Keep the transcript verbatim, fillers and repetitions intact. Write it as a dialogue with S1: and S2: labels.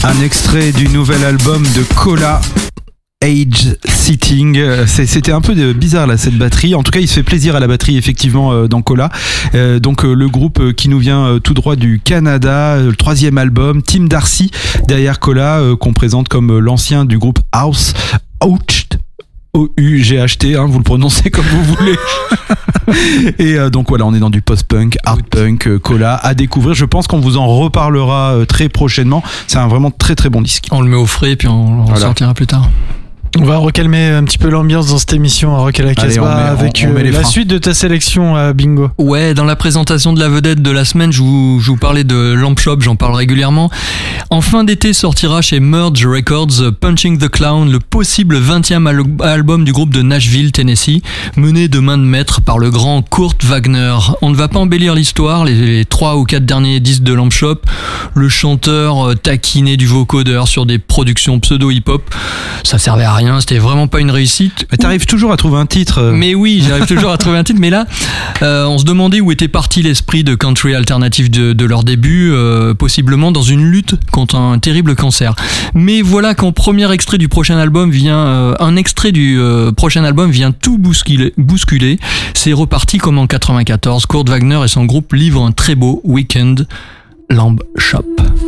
S1: Un extrait du nouvel album de Cola, Age Sitting. C'était un peu bizarre là, cette batterie. En tout cas, il se fait plaisir à la batterie effectivement dans Cola. Euh, donc euh, le groupe qui nous vient euh, tout droit du Canada, euh, le troisième album, Tim Darcy derrière Cola, euh, qu'on présente comme euh, l'ancien du groupe House Ouched. O U G H T, hein, vous le prononcez comme vous voulez. Et euh, donc voilà, on est dans du post-punk, hard-punk, euh, Cola à découvrir. Je pense qu'on vous en reparlera euh, très prochainement. C'est un vraiment très très bon disque.
S2: On le met au frais et puis on, on voilà. sortira plus tard.
S3: On va recalmer un petit peu l'ambiance dans cette émission à Rock à la Casbah avec on, on euh, la suite de ta sélection à Bingo.
S2: Ouais, dans la présentation de la vedette de la semaine, je vous, je vous parlais de Lamp Shop, j'en parle régulièrement. En fin d'été sortira chez Merge Records Punching the Clown, le possible vingtième al- album du groupe de Nashville, Tennessee, mené de main de maître par le grand Kurt Wagner. On ne va pas embellir l'histoire, les trois ou quatre derniers disques de Lamp Shop, le chanteur taquiné du vocodeur sur des productions pseudo-hip-hop, ça servait à rien, c'était vraiment pas une réussite.
S1: Mais t'arrives toujours à trouver un titre.
S2: Mais oui, j'arrive toujours à trouver un titre. Mais là, euh, on se demandait où était parti l'esprit de country alternatif de, de leur début, euh, possiblement dans une lutte contre un terrible cancer. Mais voilà qu'en premier extrait du prochain album vient, euh, un extrait du euh, prochain album vient tout bousculer, bousculer. C'est reparti comme en quatre-vingt-quatorze. Kurt Wagner et son groupe livrent un très beau Weekend Lamp Shop.